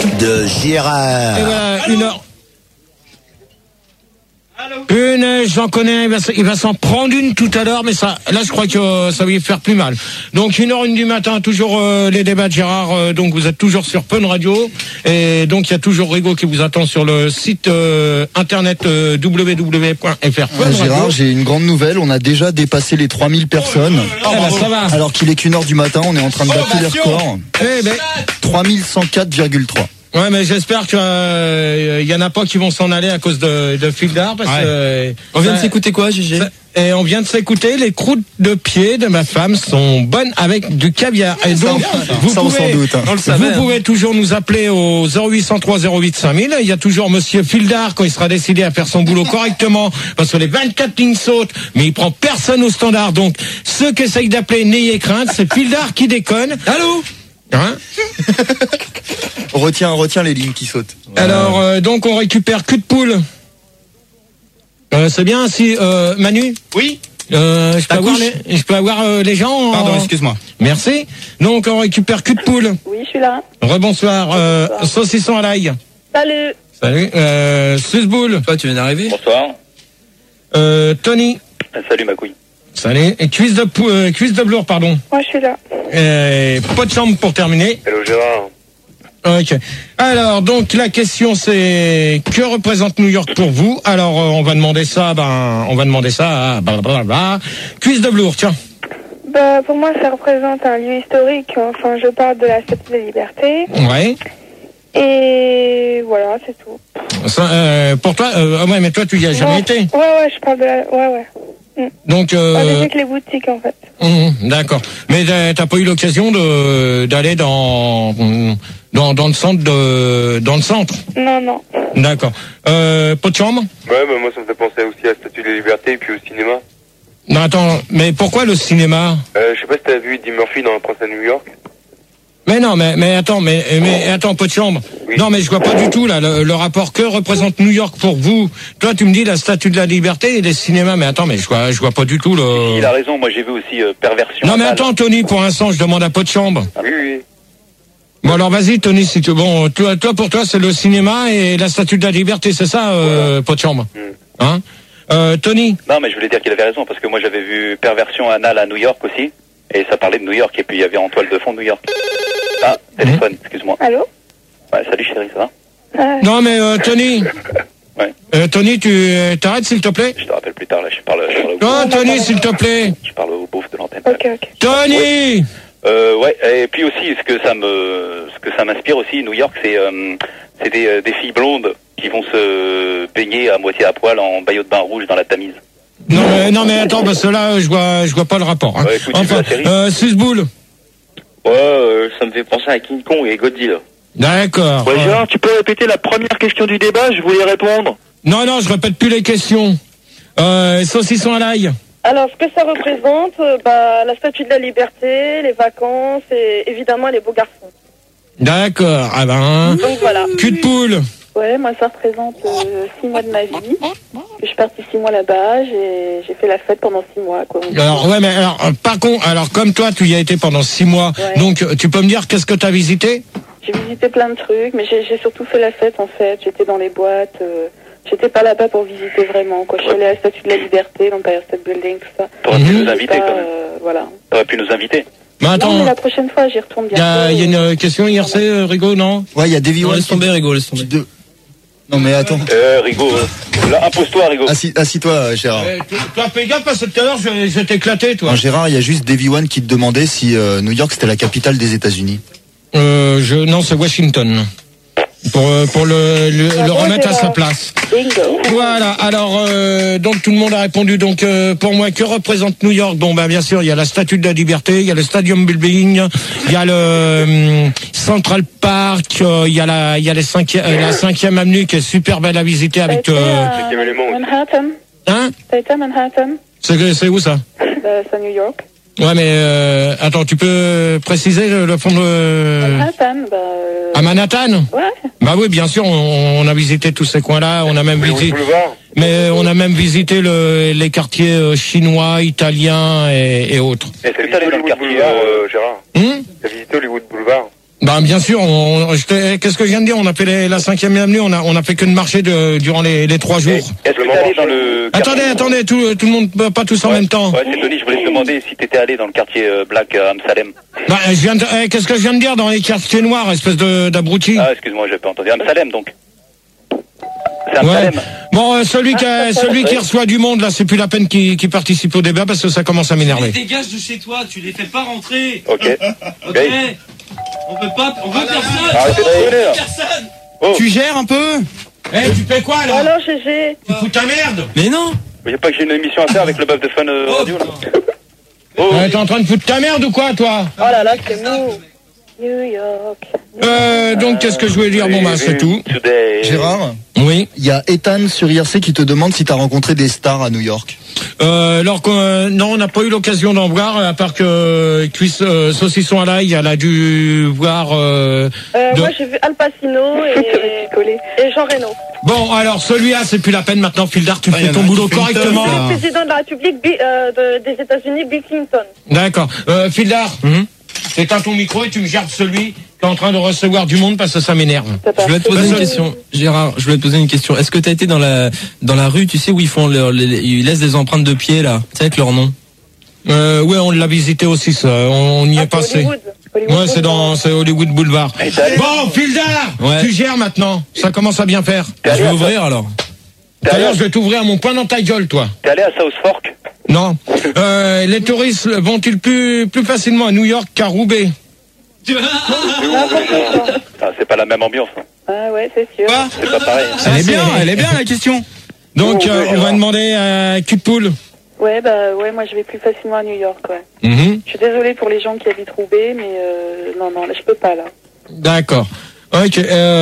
de Gérard. Et voilà, une heure. J'en connais, il va s'en prendre une tout à l'heure, mais ça, là, je crois que ça va lui faire plus mal. Donc, 1h01 du matin, toujours les débats de Gérard. Donc, vous êtes toujours sur Fun Radio. Et donc, il y a toujours Rigaud qui vous attend sur le site internet www.fr. Gérard, j'ai une grande nouvelle. On a déjà dépassé les 3000 personnes. Ça va. Alors qu'il est qu'1h du matin, on est en train de battre les records. 3104,3. Ouais, mais j'espère que y en a pas qui vont s'en aller à cause de Fildar, parce que on vient de s'écouter quoi, Gégé? Et on vient de s'écouter, les croûtes de pied de ma femme sont bonnes avec du caviar. Et donc, vous pouvez toujours nous appeler au 0803 08 5000. Il y a toujours monsieur Fildar quand il sera décidé à faire son boulot correctement, parce que les 24 lignes sautent, mais il prend personne au standard. Donc, ceux qui essayent d'appeler, n'ayez crainte, c'est Fildar qui déconne. Allô? Hein? Retiens les lignes qui sautent. Alors, donc on récupère cul de poule. C'est bien si Manu. Oui. Je peux avoir les gens. Pardon, excuse-moi. Merci. Donc on récupère cul de poule. Oui, je suis là. Rebonsoir. Saucisson à l'ail. Salut. Salut. Susboule. Toi, tu viens d'arriver. Bonsoir. Tony. Salut ma couille. Salut. Et cuisse de blour, pardon. Moi, je suis là. Pas de chambre pour terminer. Hello Gérard. Ok. Alors, donc, la question, c'est que représente New York pour vous? Alors, on va demander ça à cuisse de blour, tiens. Bah, pour moi, ça représente un lieu historique. Enfin, je parle de la Statue de la Liberté. Ouais. Et voilà, c'est tout. Ça, pour toi, ouais, mais toi, tu y as jamais été. Ouais, je parle de la... Ouais. Donc, avec les boutiques, en fait. D'accord. Mais t'as pas eu l'occasion d'aller dans le centre. Non. D'accord. Pas de chambre? Ouais, bah moi ça me fait penser aussi à la Statue de la Liberté et puis au cinéma. Non, attends, mais pourquoi le cinéma? Je sais pas si t'as vu Eddie Murphy dans Un Prince à New York. Mais non, mais attends, pas de chambre. Oui. Non, mais je vois pas du tout là le rapport que représente New York pour vous. Toi, tu me dis la Statue de la Liberté et les cinémas, mais attends, mais je vois pas du tout le. Il a raison. Moi, j'ai vu aussi Perversion. Non, mais attends, Tony, pour l'instant, je demande à pas de chambre. Oui. Bon, alors vas-y, Tony, si tu bon, toi pour toi, c'est le cinéma et la Statue de la Liberté, c'est ça, pas de chambre. Hein? Tony. Non, mais je voulais dire qu'il avait raison parce que moi, j'avais vu Perversion anale à New York aussi. Et ça parlait de New York, et puis il y avait en toile de fond New York. Ah, téléphone, excuse-moi. Allô? Ouais, salut chérie, ça va? Non mais Tony. Ouais. Tony, tu t'arrêtes s'il te plaît? Je te rappelle plus tard, là, je parle au Non, Tony, s'il te plaît. Je parle au beauf de l'antenne. Ok. Tony! Ouais, et puis aussi, ce que ça m'inspire aussi, New York, c'est des filles blondes qui vont se baigner à moitié à poil en maillot de bain rouge dans la Tamise. Non mais attends, parce que là je vois pas le rapport. Hein. Ouais, écoute, enfin, Susboule. Ouais, ça me fait penser à King Kong et Godzilla. D'accord. Ouais, Gérard, tu peux répéter la première question du débat, je voulais répondre. Non, je répète plus les questions. Saucisson à l'ail. Alors, ce que ça représente, la Statue de la Liberté, les vacances et évidemment les beaux garçons. D'accord. Ah ben. Donc voilà. Cul de poule. Ouais, moi ça représente 6 mois de ma vie. Je suis partie 6 mois là-bas, j'ai fait la fête pendant 6 mois, quoi. Alors ouais, mais alors par contre, alors comme toi tu y as été pendant 6 mois, donc tu peux me dire qu'est-ce que tu as visité? J'ai visité plein de trucs, mais j'ai surtout fait la fête en fait. J'étais dans les boîtes, j'étais pas là-bas pour visiter vraiment, quoi. Je suis allée à la Statue de la Liberté, l'Empire State Building, tout ça. T'aurais pu nous inviter quand même. Voilà. T'aurais pu nous inviter. Mais attends. Non, mais la prochaine fois, j'y retourne bientôt. Il y a une question IRC, Rigaud, non? Ouais, il y a Davy One. Laisse tomber, Rigaud, laisse tomber. Non mais attends. Rigaud, là, impose-toi, Rigaud. Assis-toi, Gérard. Toi, fais gaffe parce que tout à l'heure, je vais t'éclater, toi. Non, Gérard, il y a juste Davy One qui te demandait si New York c'était la capitale des États-Unis. Non, c'est Washington. Pour le remettre à sa place. Bingo. Voilà. Alors donc tout le monde a répondu. Donc pour moi, que représente New York? Bon, bien sûr, il y a la Statue de la Liberté, il y a le Stadium Building, il y a le Central Park, il y a la 5e avenue qui est super belle à visiter avec. Manhattan. Hein? T'as été à Manhattan? C'est où ça? C'est à New York. Ouais, mais attends, tu peux préciser le fond de... Manhattan, À Manhattan? Ouais. Bah oui, bien sûr, on a visité tous ces coins-là, on a même visité... Mais on a même visité les quartiers chinois, italiens et autres. Est-ce que t'es allé dans le quartier, Gérard? T'as visité Hollywood Boulevard? Bah bien sûr, qu'est-ce que je viens de dire? On a fait la 5e avenue, on a fait que de marcher durant les 3 jours. Est-ce que t'es allé dans le quartier... Attendez, tout le monde, pas tous en même temps. Ouais, c'est Tony, je voulais te demander si t'étais allé dans le quartier Black à Amsalem. Bah, qu'est-ce que je viens de dire dans les quartiers noirs, espèce d'abruti? Ah, excuse-moi, j'ai pas entendu. Amsalem, donc. C'est Amsalem. Ouais. Bon, celui qui reçoit du monde, là, c'est plus la peine qu'il participe au débat parce que ça commence à m'énerver. Dégage de chez toi, tu les fais pas rentrer. Ok. Ok. On veut personne. Arrêtez de rigoler, là. Personne. Oh. Tu gères un peu? Tu fais quoi, là? Alors, GG. Tu fous ta merde? Mais non. Il n'y a pas que j'ai une émission à faire avec le bœuf de Fun Radio, là. T'es en train de foutre ta merde ou quoi, toi? Oh là là, c'est mou. New York. Donc, qu'est-ce que je voulais dire? Bon, bah, c'est tout. Gérard? Oui. Il y a Ethan sur IRC qui te demande si t'as rencontré des stars à New York. Non, on n'a pas eu l'occasion d'en voir, à part que Saucisson à l'ail, elle a dû voir... Moi, j'ai vu Al Pacino et Jean Reno. Bon, alors, celui-là, c'est plus la peine maintenant, Fildar, tu fais ton boulot correctement. Le président de la République des États-Unis, Bill Clinton. D'accord. Fildar, t'éteins ton micro et tu me gerbes celui qui est en train de recevoir du monde parce que ça m'énerve. Je voulais te poser une question, Gérard. Je voulais te poser une question. Est-ce que t'as été dans la rue, tu sais, où ils laissent des empreintes de pieds là, tu sais, avec leur nom? Ouais, on l'a visité aussi, ça. On y est passé. Ouais, c'est Hollywood Boulevard. Bon, Fildar, tu gères maintenant. Ça commence à bien faire. Je vais ouvrir alors. D'ailleurs, je vais t'ouvrir mon poing dans ta gueule, toi. T'es allé à South Fork? Non. Les touristes vont-ils plus facilement à New York qu'à Roubaix? C'est pas la même ambiance. Ah ouais, c'est sûr. C'est pas pareil. Elle est bien la question. Donc, on va demander à Cuppoul. Ouais, moi je vais plus facilement à New York, ouais. Je suis désolée pour les gens qui habitent Roubaix, mais non, là, je peux pas, là. D'accord. Ok,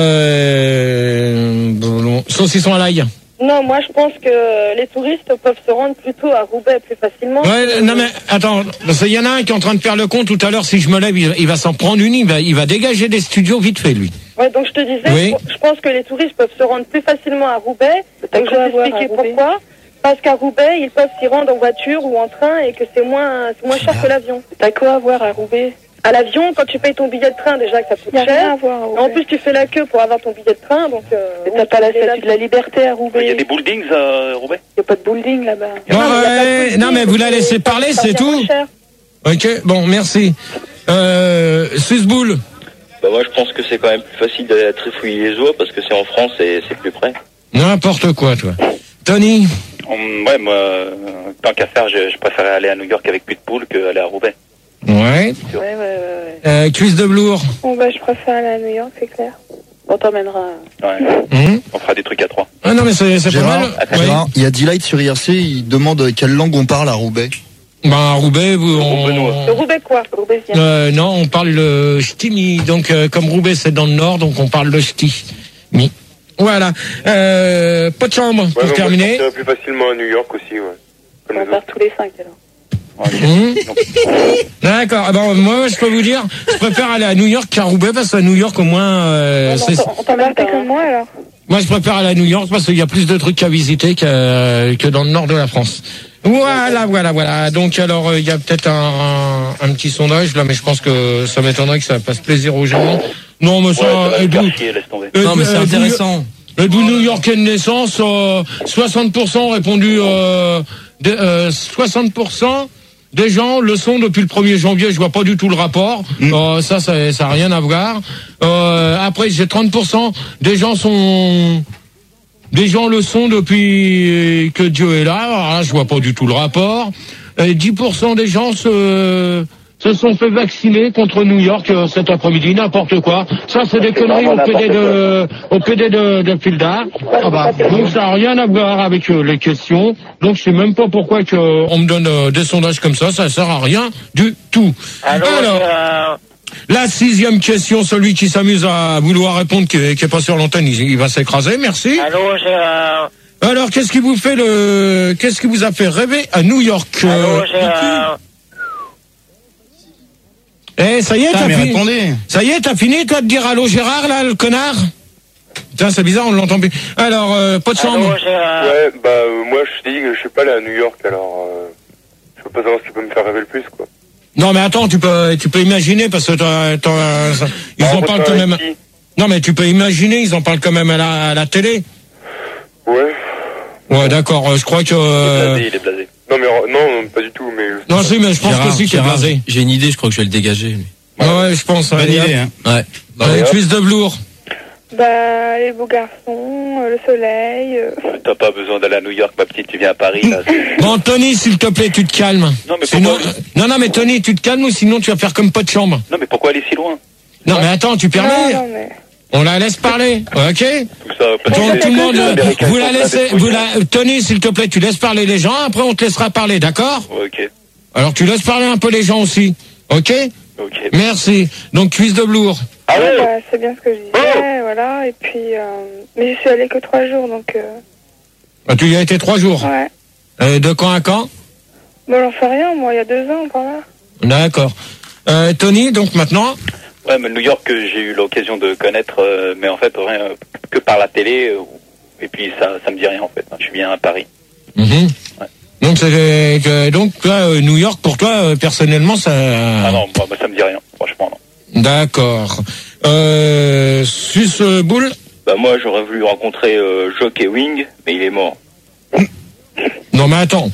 saucisson à l'ail. Non, moi je pense que les touristes peuvent se rendre plutôt à Roubaix plus facilement. Ouais, non mais attends, parce qu'il y en a un qui est en train de faire le compte tout à l'heure. Si je me lève, il va s'en prendre une. Il va dégager des studios vite fait, lui. Ouais, donc je te disais, oui. Je pense que les touristes peuvent se rendre plus facilement à Roubaix. Donc je vais t'expliquer pourquoi. Parce qu'à Roubaix, ils peuvent s'y rendre en voiture ou en train et que c'est moins cher que l'avion. T'as quoi à voir à Roubaix? À l'avion, quand tu payes ton billet de train, déjà que ça coûte cher. En plus, tu fais la queue pour avoir ton billet de train, donc... t'as pas la statue de la liberté à Roubaix. Il y a des buildings à Roubaix? Il n'y a pas de building là-bas. Non, mais vous la laissez parler, c'est tout. Ok, bon, merci. Susboul. Bah moi, je pense que c'est quand même plus facile d'aller à Trifouille-les-Oies parce que c'est en France et c'est plus près. N'importe quoi, toi. Tony? Ouais, moi, tant qu'à faire, je préférais aller à New York avec Pitbull qu'aller à Roubaix. Ouais. Cuisse de Blour. Bon, je préfère aller à New York, c'est clair. On t'emmènera. Ouais. On fera des trucs à 3. Ah non, mais c'est pas mal. Gérard, il y a Delight sur IRC, il demande quelle langue on parle à Roubaix. À Roubaix, Le Roubaix quoi? Non, on parle le ch'timi. Donc, comme Roubaix, c'est dans le nord, donc on parle le ch'ti. Voilà. Pas de chambre, pour terminer. On plus facilement à New York aussi, ouais. On part tous les 5, alors. D'accord. Moi, je peux vous dire, je préfère aller à New York qu'à Roubaix parce qu'à New York, au moins, on t'emmène comme moi, alors. Moi, je préfère aller à New York parce qu'il y a plus de trucs à visiter que dans le nord de la France. Voilà. Donc, alors, il y a peut-être un petit sondage là, mais je pense que ça m'étonnerait que ça fasse plaisir aux gens. Non, mais ça, non, mais c'est intéressant. D'où New Yorkais de naissance, 60% ont répondu, 60% des gens le sont depuis le 1er janvier, je vois pas du tout le rapport. Ça a rien à voir. Après, j'ai 30% des gens le sont depuis que Dieu est là. Alors là, je vois pas du tout le rapport. 10% des gens se sont fait vacciner contre New York cet après-midi, n'importe quoi. Ça, c'est des conneries au PD de Fildar. Donc, ça n'a rien à voir avec les questions. Donc, je sais même pas pourquoi on me donne des sondages comme ça. Ça sert à rien du tout. Alors, la 6e question, celui qui s'amuse à vouloir répondre, qui est pas sur l'antenne, il va s'écraser. Merci. Allô, Gérard. Alors, qu'est-ce qui vous a fait rêver à New York? Allô, Gérard. Ça y est, t'as fini. Ça y est, t'as fini, toi, de dire allô Gérard, là, le connard? Putain, c'est bizarre, on l'entend plus. Alors, pas de chambre. Allô, Gérard. Ouais, moi, je dis que je suis pas allé à New York, alors, je peux pas savoir ce qui peut me faire rêver le plus, quoi. Non, mais attends, tu peux imaginer, parce que ils en parlent quand même. Non, mais tu peux imaginer, ils en parlent quand même à la télé. Ouais. Ouais, d'accord, je crois que... Il est blasé. Non, mais non, pas du tout, mais... Non, si, mais je pense que si, qu'il est blasé. J'ai une idée, je crois que je vais le dégager, lui. Ouais, je pense. Bonne idée, hein. Ouais. Cuisse de velours. Bah, les beaux garçons, le soleil. T'as pas besoin d'aller à New York, ma petite, tu viens à Paris, là. Bon, Tony, s'il te plaît, tu te calmes. Non, mais sinon... pourquoi... non, mais Tony, tu te calmes ou sinon tu vas faire comme pot de chambre. Non, mais pourquoi aller si loin? Non, mais attends, tu permets? Non, mais... On la laisse parler, ok? Tout ça, Tout le monde, vous la laissez, Tony, s'il te plaît, tu laisses parler les gens, après on te laissera parler, d'accord? Ok. Alors tu laisses parler un peu les gens aussi, ok? Ok. Merci. Donc cuisse de velours. Ah ouais, bah, c'est bien ce que je disais, voilà, et puis... mais je suis allée que 3 jours, donc... Ah, tu y as été 3 jours? Ouais. De quand à quand? Bon, j'en sais rien, moi, il y a 2 ans, par là. D'accord. Tony, donc maintenant? Ouais, mais New York, j'ai eu l'occasion de connaître, mais en fait, rien que par la télé, et puis ça me dit rien, en fait. Je suis bien à Paris. Ouais. Donc, toi, New York, pour toi, personnellement, ça... Ah non, moi, ça me dit rien, franchement, non. D'accord. Suce Boule? Bah moi, j'aurais voulu rencontrer Jock Ewing, mais il est mort. Non, mais attends.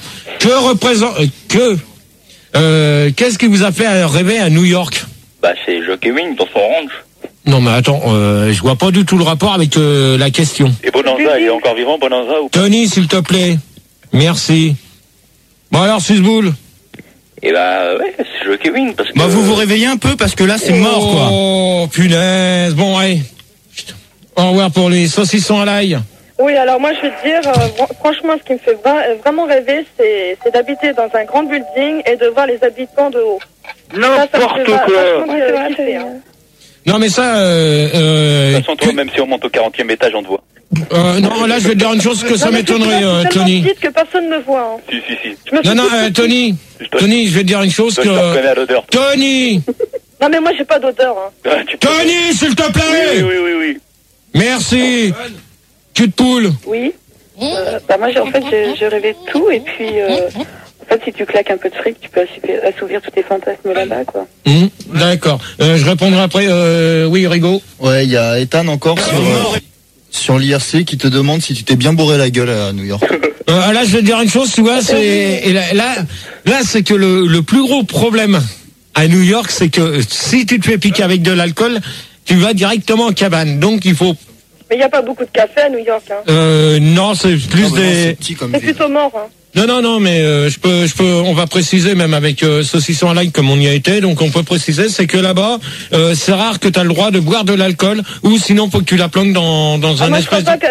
Qu'est-ce qui vous a fait rêver à New York? Bah c'est Jock Ewing dans son ranch. Non, mais attends, je vois pas du tout le rapport avec la question. Et Bonanza, il est encore vivant, Bonanza, ou pas? Tony, s'il te plaît. Merci. Bon alors, Susboul. Et bah ouais, c'est Jock Ewing parce que... Bah vous réveillez un peu parce que là c'est mort quoi. Oh punaise. Bon allez. Au revoir pour les saucissons à l'ail. Oui, alors moi je vais te dire, franchement, ce qui me fait vraiment rêver, c'est d'habiter dans un grand building et de voir les habitants de haut. N'importe quoi. Non mais ça... de toute façon, toi, même si on monte au 40e étage, on te voit. Non, là je vais te dire une chose que ça m'étonnerait, Tony. Dites que personne ne me voit. Hein. Si. Non, Tony, je vais te dire une chose Je te reconnais à l'odeur. Tony. Non mais moi j'ai pas d'odeur. Hein. Tony, s'il te plaît. Oui. Oui. Merci. Cul de poule. Oui. Bah moi j'ai rêvé de tout et puis en fait si tu claques un peu de fric tu peux assouvir tous tes fantasmes là-bas quoi. D'accord. Je répondrai après. Oui, Rigaud. Ouais, il y a Ethan encore sur l'IRC qui te demande si tu t'es bien bourré la gueule à New York. Là, je vais te dire une chose, tu vois, là, c'est que le plus gros problème à New York, c'est que si tu te fais piquer avec de l'alcool, tu vas directement en cabane. Donc, il faut... Mais il n'y a pas beaucoup de café à New York, hein. Non, c'est plus des... C'est plutôt mort, hein. Non, mais on va préciser même avec saucisson à l'ail comme on y a été, donc on peut préciser, c'est que là-bas, c'est rare que tu as le droit de boire de l'alcool, ou sinon faut que tu la planques dans un espèce de...